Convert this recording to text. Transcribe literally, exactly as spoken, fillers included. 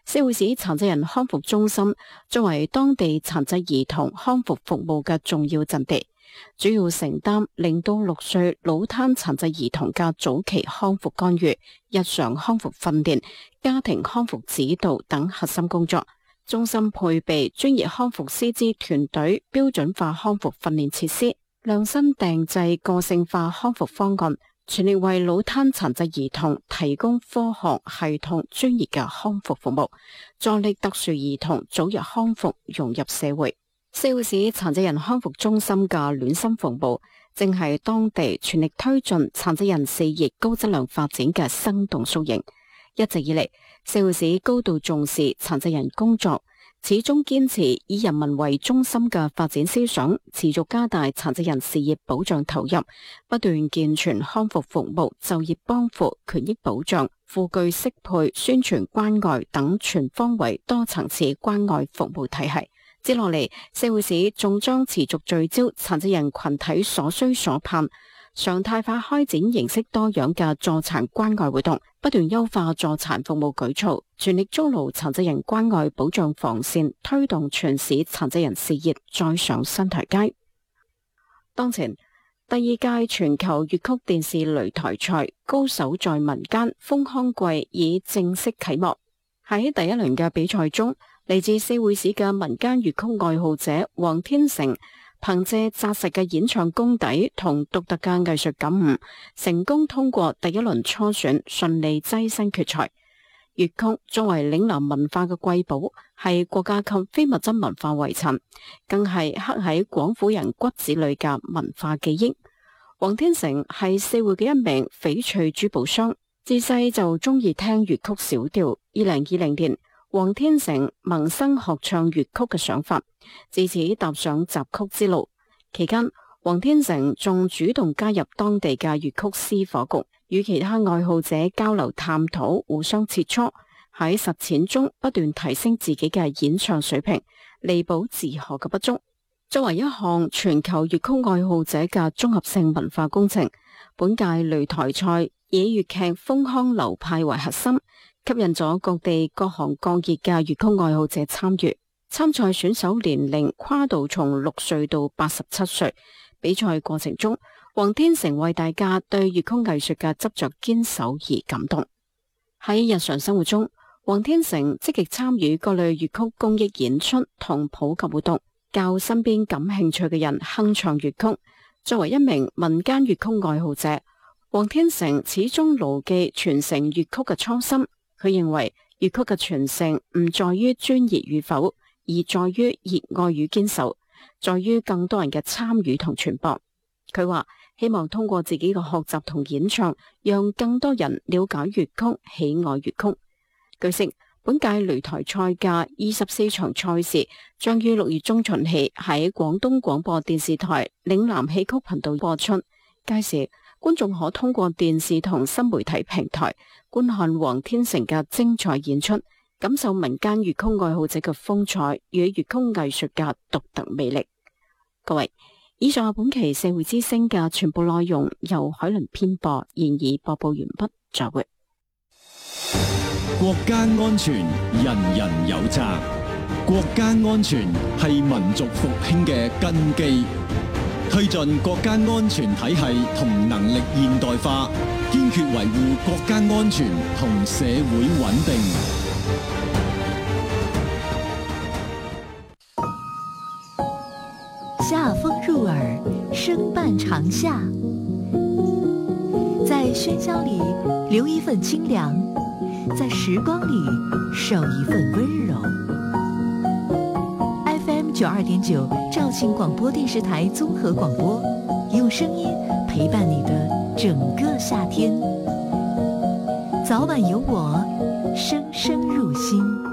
社會市殘疾人康復中心作為當地殘疾兒童康復服務嘅重要陣地，主要承擔零到六歲腦癱殘疾兒童嘅早期康復干預、日常康復訓練、家庭康復指導等核心工作。中心配備專業康復師資團隊、標準化康復訓練設施、量身訂製個性化康復方案，全力為腦癱殘疾兒童提供科學、系統、專業嘅康復服務，助力特殊兒童早日康復融入社會。社會市殘疾人康復中心嘅暖心服務，正係當地全力推進殘疾人事業高質量發展嘅生動縮影。一直以嚟，社會市高度重視殘疾人工作，始終堅持以人民為中心嘅發展思想，持續加大殘疾人事業保障投入，不斷健全康復服務、就業幫扶、權益保障、輔具適配、宣傳關愛等全方位多層次關愛服務體系。接落嚟，社會市仲將持續聚焦殘疾人群體所需所盼，常態化開展形式多樣嘅助殘關愛活動，不斷優化助殘服務舉措，全力築牢殘疾人關愛保障防線，推動全市殘疾人事業再上新台階。當前，第二屆全球粵曲電視擂台賽高手在民間豐康季已正式啟幕。喺第一輪嘅比賽中，嚟自社會市嘅民間粵曲愛好者黃天成，憑借紮實嘅演唱功底同獨特嘅藝術感悟，成功通過第一輪初選，順利躋身決賽。粵曲作為嶺南文化嘅瑰寶，係國家級非物質文化遺產，更係刻喺廣府人骨子裏嘅文化記憶。黃天成係社會嘅一名翡翠珠寶商，自細就中意聽粵曲小調。二零二零年，黃天成萌生學唱粵曲嘅想法，自此踏上雜曲之路。期間，黃天成仲主動加入當地嘅粵曲私伙局，與其他愛好者交流探討，互相切磋，喺實踐中不斷提升自己嘅演唱水平，彌補自學嘅不足。作為一項全球粵曲愛好者嘅綜合性文化工程，本屆擂台賽以粵劇豐腔流派為核心，吸引咗各地各行各業嘅粵曲愛好者參與。參賽選手年齡跨度從六歲到八十七歲。比賽過程中，黃天成為大家對粵曲藝術嘅執着堅守而感動。喺日常生活中，黃天成積極參與各類粵曲公益演出同普及活動，教身邊感興趣嘅人哼唱粵曲。作為一名民間粵曲愛好者，黃天成始終牢記傳承粵曲嘅初心。佢認為粵曲嘅傳承唔在於專業與否，而在於熱愛與堅守，在於更多人嘅參與同傳播。佢話希望通過自己嘅學習同演唱，讓更多人了解粵曲、喜愛粵曲。據悉，本屆擂台賽嘅二十四場賽事將於六月中旬起喺廣東廣播電視台嶺南戲曲頻道播出。屆時，觀眾可通過電視同新媒體平台觀看黃天成嘅精彩演出，感受民間粵曲愛好者嘅風采與粵曲藝術嘅獨特魅力。各位，以上係本期社會之聲嘅全部內容，由海倫編播，現已播報完畢。再會。 國家安全，人人有責。國家安全係民族復興嘅根基，推進國家安全體系同能力現代化，堅決維護國家安全同社會穩定。 夏風入耳，聲伴長夏。在喧囂裏留一份清涼，在時光裏守一份溫柔。F M 九二點九，肇慶廣播電視台綜合廣播，用聲音陪伴你的整個夏天。早晚有我，聲聲入心。